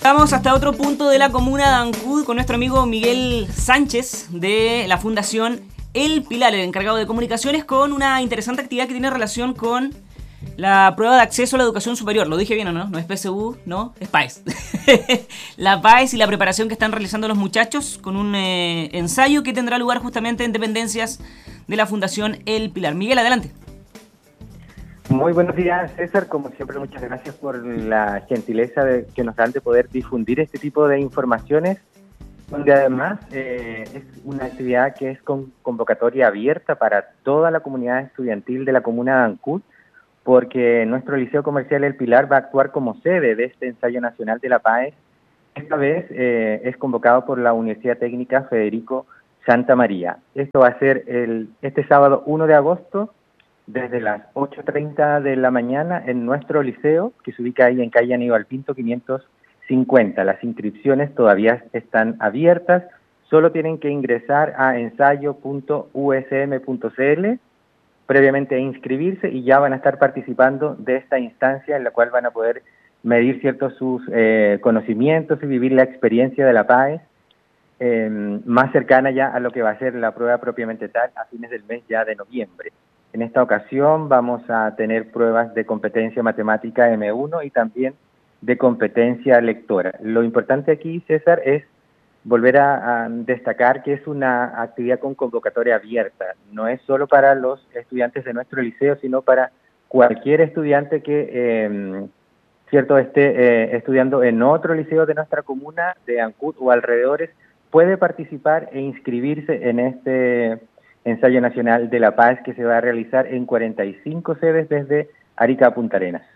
Vamos hasta otro punto de la comuna de Ancud con nuestro amigo Miguel Sánchez de la Fundación El Pilar, el encargado de comunicaciones, con una interesante actividad que tiene relación con la prueba de acceso a la educación superior. ¿Lo dije bien o no? No es PSU, no, es PAES. La PAES y la preparación que están realizando los muchachos con un ensayo que tendrá lugar justamente en dependencias de la Fundación El Pilar. Miguel, adelante. Muy buenos días, César. Como siempre, muchas gracias por la gentileza que nos dan de poder difundir este tipo de informaciones, donde además es una actividad que es con convocatoria abierta para toda la comunidad estudiantil de la comuna de Ancud, porque nuestro Liceo Comercial El Pilar va a actuar como sede de este ensayo nacional de la PAES. Esta vez es convocado por la Universidad Técnica Federico Santa María. Esto va a ser este sábado 1 de agosto, desde las 8:30 de la mañana en nuestro liceo, que se ubica ahí en calle Aníbal Pinto 550. Las inscripciones todavía están abiertas, solo tienen que ingresar a ensayo.usm.cl, previamente inscribirse y ya van a estar participando de esta instancia en la cual van a poder medir ciertos sus conocimientos y vivir la experiencia de la PAES, más cercana ya a lo que va a ser la prueba propiamente tal a fines del mes ya de noviembre. En esta ocasión vamos a tener pruebas de competencia matemática M1 y también de competencia lectora. Lo importante aquí, César, es volver a destacar que es una actividad con convocatoria abierta. No es solo para los estudiantes de nuestro liceo, sino para cualquier estudiante que esté estudiando en otro liceo de nuestra comuna, de Ancud o alrededores, puede participar e inscribirse en este ensayo nacional de la PAES que se va a realizar en 45 sedes desde Arica a Punta Arenas.